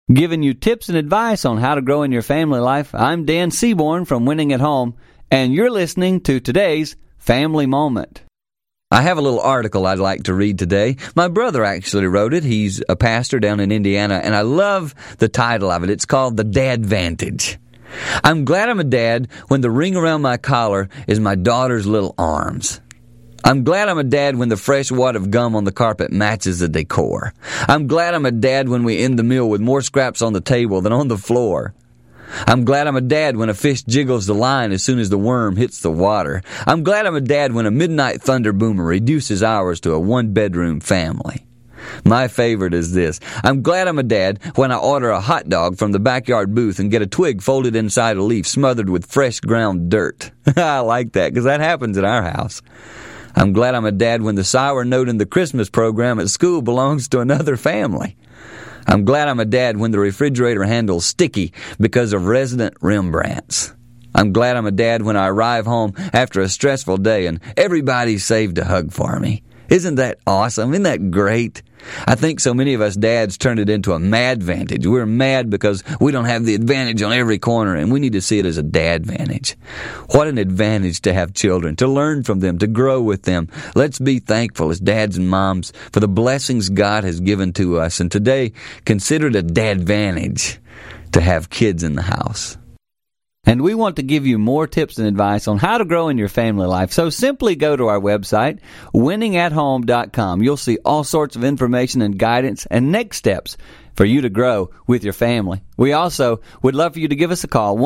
Giving you tips and advice on how to grow in your family life, I'm Dan Seaborn from Winning at Home, and you're listening to today's Family Moment. I have a little article I'd like to read today. My brother actually wrote it. He's a pastor down in Indiana, and I love the title of it. It's called The Dadvantage. I'm glad I'm a dad when the ring around my collar is my daughter's little arms. I'm glad I'm a dad when the fresh wad of gum on the carpet matches the decor. I'm glad I'm a dad when we end the meal with more scraps on the table than on the floor. I'm glad I'm a dad when a fish jiggles the line as soon as the worm hits the water. I'm glad I'm a dad when a midnight thunder boomer reduces ours to a one-bedroom family. My favorite is this. I'm glad I'm a dad when I order a hot dog from the backyard booth and get a twig folded inside a leaf smothered with fresh ground dirt. I like that because that happens at our house. I'm glad I'm a dad when the sour note in the Christmas program at school belongs to another family. I'm glad I'm a dad when the refrigerator handle's sticky because of resident Rembrandts. I'm glad I'm a dad when I arrive home after a stressful day and everybody's saved a hug for me. Isn't that awesome? Isn't that great? I think so many of us dads turned it into a madvantage. We're mad because we don't have the advantage on every corner, and we need to see it as a dadvantage. What an advantage to have children, to learn from them, to grow with them. Let's be thankful as dads and moms for the blessings God has given to us, and today consider it a dadvantage to have kids in the house. And we want to give you more tips and advice on how to grow in your family life. So simply go to our website, winningathome.com. You'll see all sorts of information and guidance and next steps for you to grow with your family. We also would love for you to give us a call,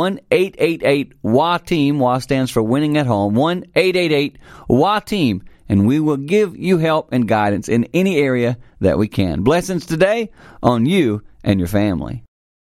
1-888-WA-TEAM. WA stands for Winning at Home, 1-888-WA-TEAM. And we will give you help and guidance in any area that we can. Blessings today on you and your family.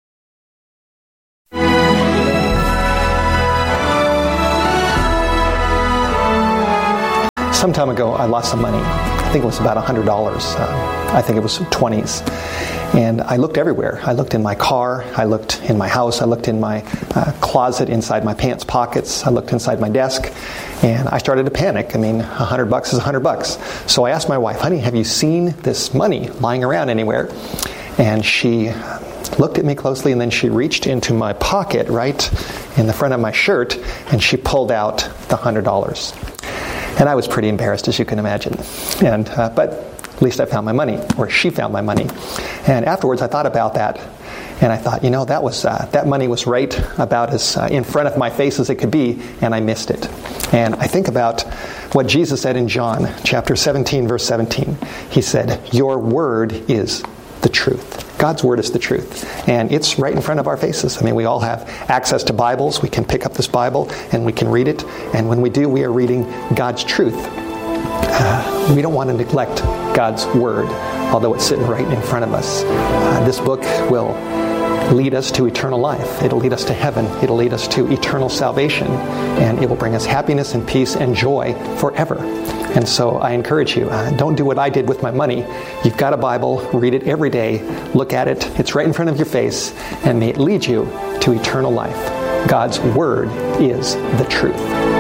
Some time ago, I lost some money. I think it was about $100. I think it was 20s. And I looked everywhere. I looked in my car. I looked in my house. I looked in my closet, inside my pants pockets. I looked inside my desk. And I started to panic. I mean, $100 is $100. So I asked my wife, honey, have you seen this money lying around anywhere? And she looked at me closely, and then she reached into my pocket right in the front of my shirt, and she pulled out the $100. And I was pretty embarrassed, as you can imagine. But at least I found my money, or she found my money. And afterwards, I thought about that, and I thought, that money was right about as in front of my face as it could be, and I missed it. And I think about what Jesus said in John chapter 17, verse 17. He said, "Your word is the truth." God's word is the truth. And it's right in front of our faces. I mean, we all have access to Bibles. We can pick up this Bible and we can read it. And when we do, we are reading God's truth. We don't want to neglect God's word, although it's sitting right in front of us. This book will lead us to eternal life. It'll lead us to heaven. It'll lead us to eternal salvation. And it will bring us happiness and peace and joy forever. And so I encourage you, don't do what I did with my money. You've got a Bible, read it every day, look at it, it's right in front of your face, and may it lead you to eternal life. God's Word is the truth.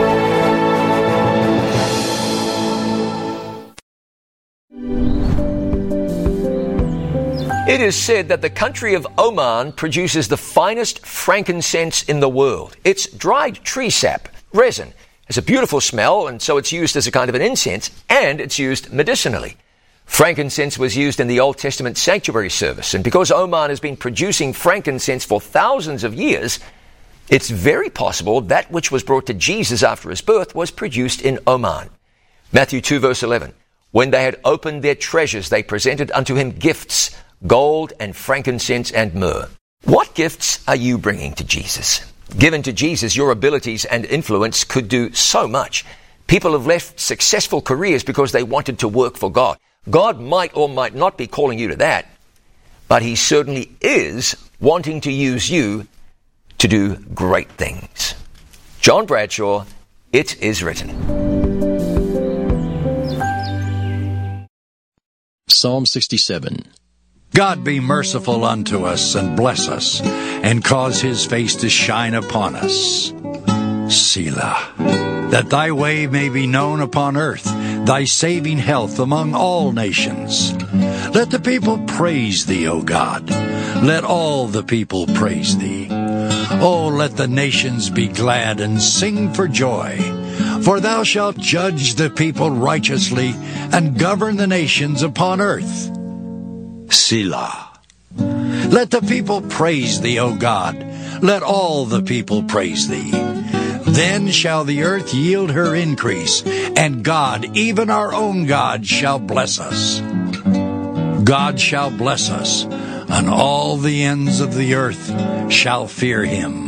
It is said that the country of Oman produces the finest frankincense in the world. It's dried tree sap, resin. It's a beautiful smell, and so it's used as a kind of an incense, and it's used medicinally. Frankincense was used in the Old Testament sanctuary service, and because Oman has been producing frankincense for thousands of years, it's very possible that which was brought to Jesus after his birth was produced in Oman. Matthew 2 verse 11, when they had opened their treasures, they presented unto him gifts, gold and frankincense and myrrh. What gifts are you bringing to Jesus? Given to Jesus, your abilities and influence could do so much. People have left successful careers because they wanted to work for God. God might or might not be calling you to that, but he certainly is wanting to use you to do great things. John Bradshaw, It Is Written. Psalm 67. God be merciful unto us and bless us, and cause his face to shine upon us. Selah. That thy way may be known upon earth, thy saving health among all nations. Let the people praise thee, O God. Let all the people praise thee. Oh, let the nations be glad and sing for joy. For thou shalt judge the people righteously and govern the nations upon earth. Selah. Let the people praise thee, O God. Let all the people praise thee. Then shall the earth yield her increase, and God, even our own God, shall bless us. God shall bless us, and all the ends of the earth shall fear him.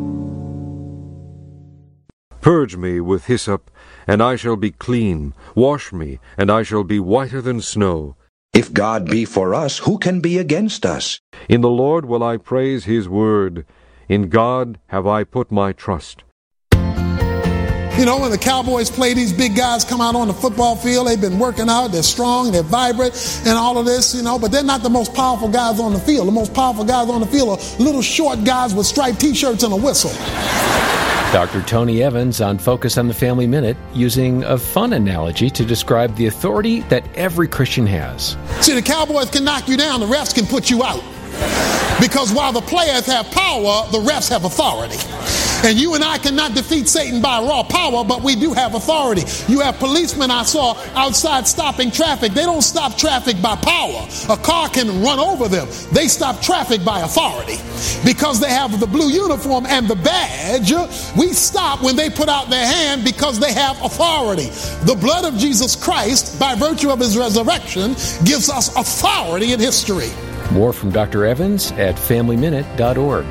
Purge me with hyssop, and I shall be clean. Wash me, and I shall be whiter than snow. If God be for us, who can be against us? In the Lord will I praise his word. In God have I put my trust. You know, when the Cowboys play, these big guys come out on the football field. They've been working out. They're strong. They're vibrant and all of this, you know. But they're not the most powerful guys on the field. The most powerful guys on the field are little short guys with striped T-shirts and a whistle. Dr. Tony Evans on Focus on the Family Minute, using a fun analogy to describe the authority that every Christian has. See, the Cowboys can knock you down. The refs can put you out. Because while the players have power, the refs have authority. And you and I cannot defeat Satan by raw power, but we do have authority. You have policemen I saw outside stopping traffic. They don't stop traffic by power. A car can run over them. They stop traffic by authority. Because they have the blue uniform and the badge, we stop when they put out their hand because they have authority. The blood of Jesus Christ, by virtue of his resurrection, gives us authority in history. More from Dr. Evans at FamilyMinute.org.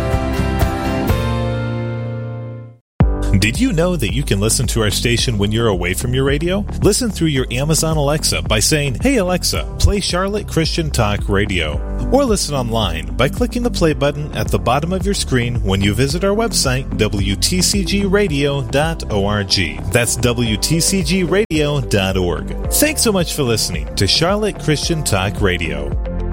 Did you know that you can listen to our station when you're away from your radio? Listen through your Amazon Alexa by saying, "Hey Alexa, play Charlotte Christian Talk Radio." Or listen online by clicking the play button at the bottom of your screen when you visit our website, WTCGradio.org. That's WTCGradio.org. Thanks so much for listening to Charlotte Christian Talk Radio.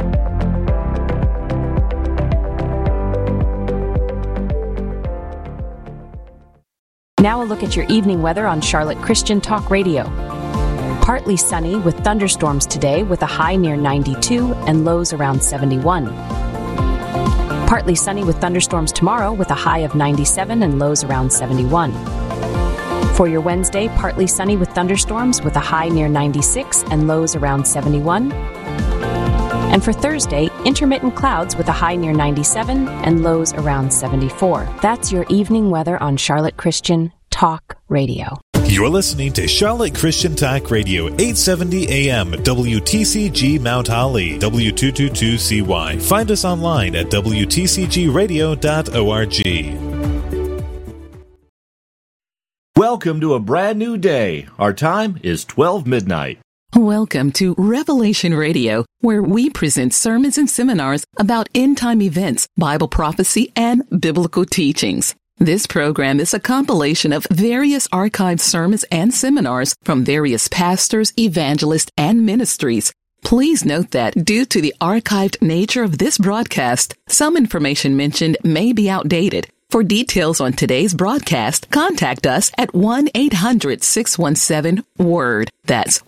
Now a look at your evening weather on Charlotte Christian Talk Radio. Partly sunny with thunderstorms today with a high near 92 and lows around 71. Partly sunny with thunderstorms tomorrow with a high of 97 and lows around 71. For your Wednesday, partly sunny with thunderstorms with a high near 96 and lows around 71. And for Thursday, intermittent clouds with a high near 97 and lows around 74. That's your evening weather on Charlotte Christian Talk Radio. You're listening to Charlotte Christian Talk Radio, 870 AM, WTCG Mount Holly, W222CY. Find us online at WTCGradio.org. Welcome to a brand new day. Our time is 12 midnight. Welcome to Revelation Radio, where we present sermons and seminars about end-time events, Bible prophecy, and biblical teachings. This program is a compilation of various archived sermons and seminars from various pastors, evangelists, and ministries. Please note that due to the archived nature of this broadcast, some information mentioned may be outdated. For details on today's broadcast, contact us at 1-800-617-WORD. That's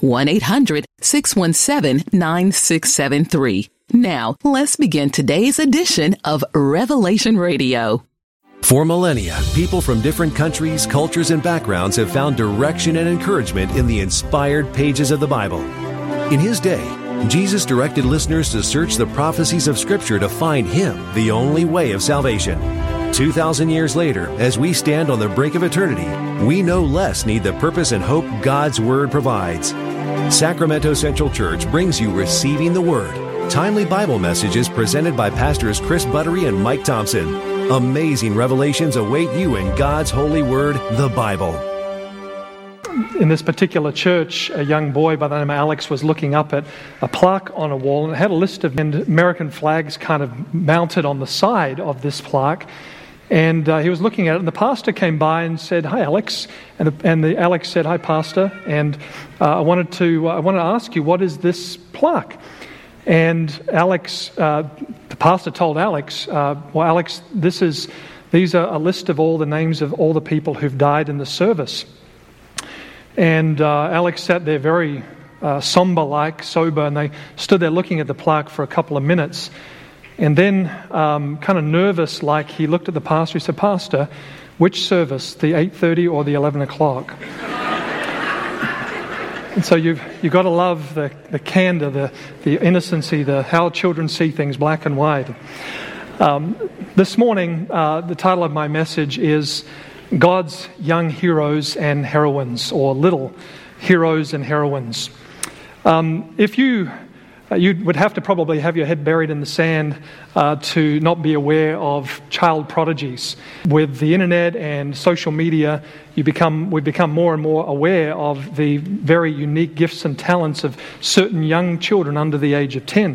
1-800-617-9673. Now, let's begin today's edition of Revelation Radio. For millennia, people from different countries, cultures, and backgrounds have found direction and encouragement in the inspired pages of the Bible. In his day, Jesus directed listeners to search the prophecies of Scripture to find Him, the only way of salvation. 2,000 years later, as we stand on the brink of eternity, we no less need the purpose and hope God's Word provides. Sacramento Central Church brings you Receiving the Word, timely Bible messages presented by Pastors Chris Buttery and Mike Thompson. Amazing revelations await you in God's holy Word, the Bible. In this particular church, a young boy by the name of Alex was looking up at a plaque on a wall, and it had a list of American flags kind of mounted on the side of this plaque. And he was looking at it, and the pastor came by and said, "Hi, Alex." And Alex said, "Hi, pastor. And I wanted to ask you, what is this plaque?" And Alex, the pastor told Alex, "Well, Alex, these are a list of all the names of all the people who've died in the service." And Alex sat there very somber-like, sober, and they stood there looking at the plaque for a couple of minutes. And then, kind of nervous-like, he looked at the pastor. He said, "Pastor, which service, the 8:30 or the 11 o'clock?" And so you've got to love the candor, the innocency, how children see things black and white. This morning, the title of my message is God's Young Heroes and Heroines, or Little Heroes and Heroines. If you would have to probably have your head buried in the sand to not be aware of child prodigies. With the internet and social media, we've become more and more aware of the very unique gifts and talents of certain young children under the age of 10.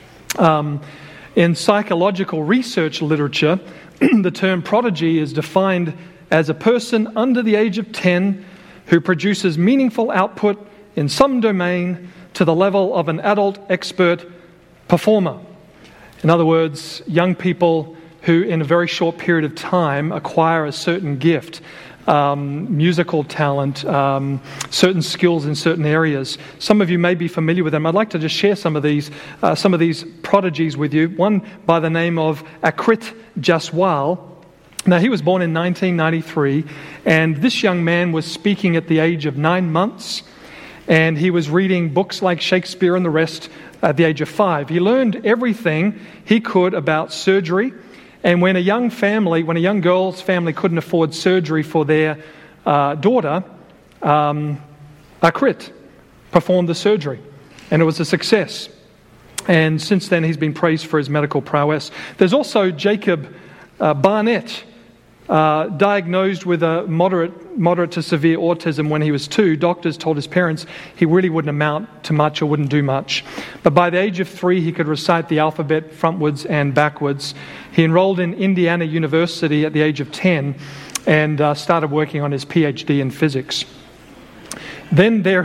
In psychological research literature, the term prodigy is defined as a person under the age of 10 who produces meaningful output in some domain to the level of an adult expert performer. In other words, young people who in a very short period of time acquire a certain gift, musical talent, certain skills in certain areas. Some of you may be familiar with them. I'd like to just share some of these prodigies with you. One by the name of Akrit Jaswal. Now, he was born in 1993, and this young man was speaking at the age of 9 months. And he was reading books like Shakespeare and the rest at the age of 5. He learned everything he could about surgery. And when a young girl's family couldn't afford surgery for their daughter, Akrit performed the surgery. And it was a success. And since then, he's been praised for his medical prowess. There's also Jacob Barnett, diagnosed with a moderate to severe autism when he was 2. Doctors told his parents he really wouldn't amount to much or wouldn't do much. But by the age of 3, he could recite the alphabet frontwards and backwards. He enrolled in Indiana University at the age of 10 and started working on his PhD in physics. Then there